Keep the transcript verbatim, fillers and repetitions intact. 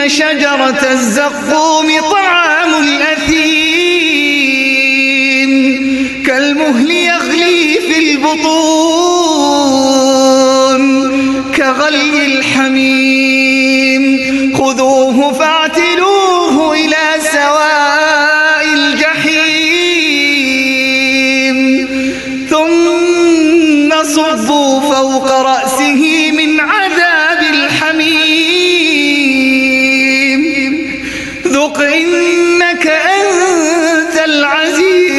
شجرة الزقوم طعام الأثيم كالمهل يغلي في البطون كغلي الحميم خذوه فاعتلوه إلى سواء الجحيم ثم صبوا فوق رأسه من